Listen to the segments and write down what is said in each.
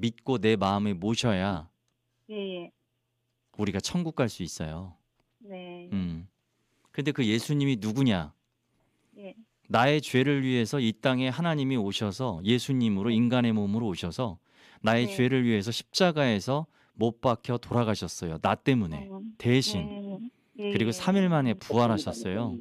믿고 내 마음에 모셔야 예, 예. 우리가 천국 갈 수 있어요. 네. 근데 그 예수님이 누구냐? 예. 나의 죄를 위해서 이 땅에 하나님이 오셔서 예수님으로 인간의 몸으로 오셔서 나의 네. 죄를 위해서 십자가에서 못 박혀 돌아가셨어요. 나 때문에 대신. 네. 예, 그리고 예. 3일 만에 부활하셨어요.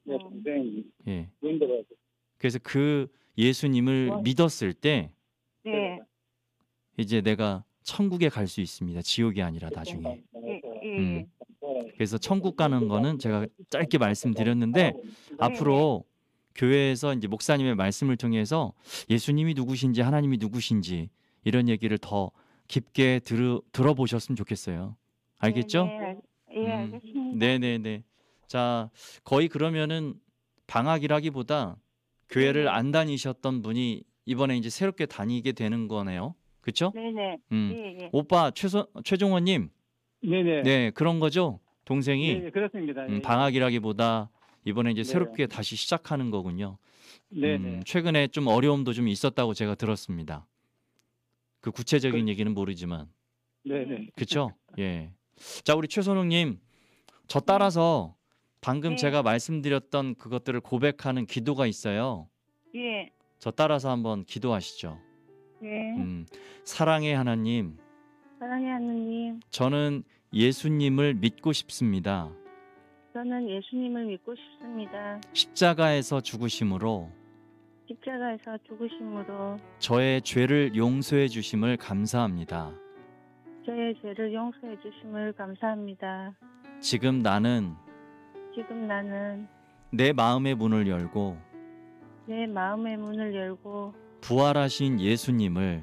예. 그래서 그 예수님을 믿었을 때 네. 이제 내가 천국에 갈 수 있습니다. 지옥이 아니라 나중에. 예, 예. 음. 그래서 천국 가는 거는 제가 짧게 말씀드렸는데 앞으로 교회에서 이제 목사님의 말씀을 통해서 예수님이 누구신지 하나님이 누구신지 이런 얘기를 더 깊게 들어보셨으면 좋겠어요. 알겠죠? 네, 예, 알겠습니다. 네네네. 자, 거의 그러면은 방학이라기보다 교회를 안 다니셨던 분이 이번에 이제 새롭게 다니게 되는 거네요. 그렇죠? 네네. 예, 예. 오빠 최종원님. 네네. 네, 그런 거죠. 동생이 네, 그렇습니다. 예, 예. 방학이라기보다 이번에 이제 네. 새롭게 다시 시작하는 거군요. 네네. 최근에 좀 어려움도 좀 있었다고 제가 들었습니다. 그 구체적인 얘기는 모르지만. 네네. 그렇죠? 예. 자, 우리 최선웅님, 저 따라서 방금 네. 제가 말씀드렸던 그것들을 고백하는 기도가 있어요. 예. 저 따라서 한번 기도하시죠. 예. 사랑의 하나님, 사랑의 하느님, 저는 예수님을 믿고 싶습니다. 저는 예수님을 믿고 싶습니다. 십자가에서 죽으심으로 십자가에서 죽으심으로 저의 죄를 용서해 주심을 감사합니다. 저의 죄를 용서해 주심을 감사합니다. 지금 나는 지금 나는 내 마음의 문을 열고 내 마음의 문을 열고 부활하신 예수님을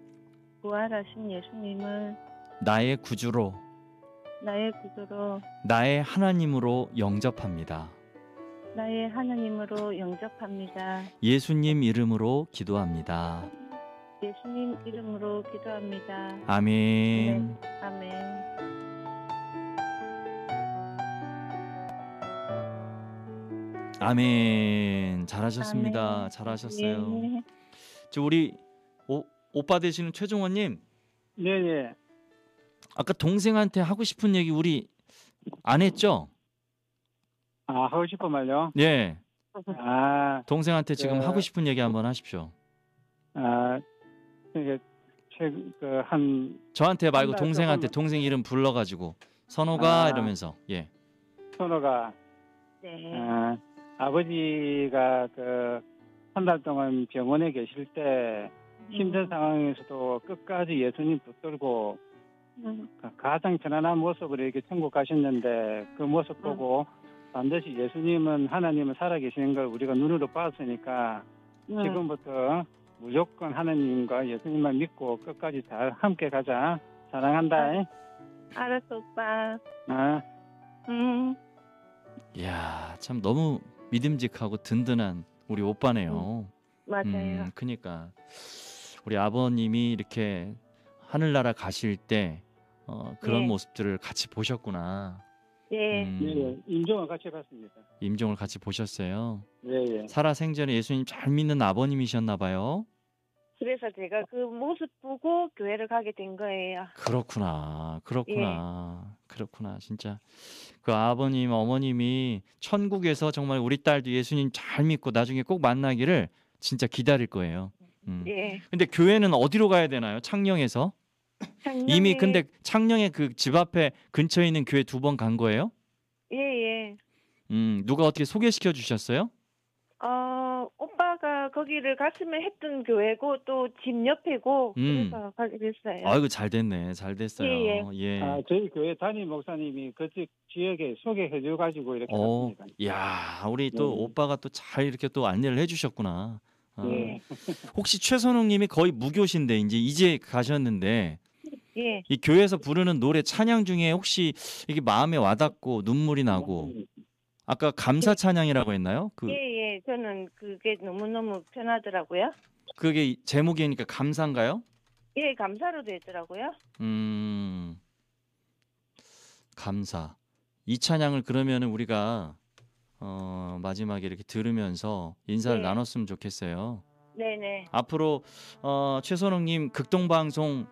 부활하신 예수님을 나의 구주로 나의 구주로 나의 하나님으로 영접합니다. 나의 하나님으로 영접합니다. 예수님 이름으로 기도합니다. 예수님 이름으로 기도합니다. 아멘. 네, 아멘. 아멘. 잘하셨습니다. 아멘. 잘하셨어요. 예. 저 우리 오빠 되시는 최종원님, 네네. 아까 동생한테 하고 싶은 얘기 우리 안 했죠? 아, 하고 싶은 말요? 예. 아, 동생한테 지금 네. 하고 싶은 얘기 한번 하십시오. 이게 한 저한테 말고 한 달 동생한테 조금- 동생 이름 불러가지고 선호가 아. 이러면서 예. 선호가 네. 아버지가 한 달 동안 병원에 계실 때 힘든 상황에서도 끝까지 예수님 붙들고 가장 편안한 모습으로 이렇게 천국 가셨는데 그 모습 보고 반드시 예수님은 하나님은 살아계시는 걸 우리가 눈으로 봤으니까 지금부터 무조건 하나님과 예수님만 믿고 끝까지 잘 함께 가자. 사랑한다. 알았어, 오빠. 아, 이야, 참 너무 믿음직하고 든든한 우리 오빠네요. 맞아요. 그러니까 우리 아버님이 이렇게 하늘나라 가실 때 그런 네. 모습들을 같이 보셨구나. 예. 네, 임종을 같이 봤습니다. 임종을 같이 보셨어요. 예, 예. 살아생전에 예수님 잘 믿는 아버님이셨나 봐요. 그래서 제가 그 모습 보고 교회를 가게 된 거예요. 그렇구나. 그렇구나. 진짜 그 아버님, 어머님이 천국에서 정말 우리 딸도 예수님 잘 믿고 나중에 꼭 만나기를 진짜 기다릴 거예요. 예. 근데 교회는 어디로 가야 되나요? 창녕에서? 이미 근데 창녕에 그 집 앞에 근처에 있는 교회 2번 간 거예요? 예, 예. 누가 어떻게 소개시켜 주셨어요? 오빠가 거기를 갔으면 했던 교회고 또 집 옆이고 그래서 가게 됐어요. 아이고 잘 됐네. 잘 됐어요. 예, 예. 저희 교회 담임 목사님이 그쪽 지역에 소개해 줘가지고 이렇게 갔습니다. 야, 우리 또 오빠가 또 잘 이렇게 또 안내를 해주셨구나. 예. 혹시 최선웅님이 거의 무교신데 이제 가셨는데 예. 이 교회에서 부르는 노래 찬양 중에 혹시 이게 마음에 와닿고 눈물이 나고 아까 감사 찬양이라고 했나요? 예, 예. 저는 그게 너무너무 편하더라고요. 그게 제목이니까 감사인가요? 예, 감사로 되더라고요. 감사. 이 찬양을 그러면은 우리가 마지막에 이렇게 들으면서 인사를 네. 나눴으면 좋겠어요. 네네. 앞으로 최선웅님 극동방송